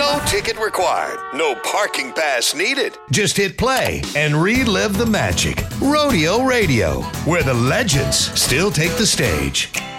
No ticket required. No parking pass needed. Just hit play and relive the magic. Rodeo Radio, where the legends still take the stage.